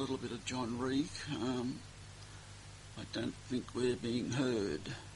little bit of John Reek. I don't think we're being heard.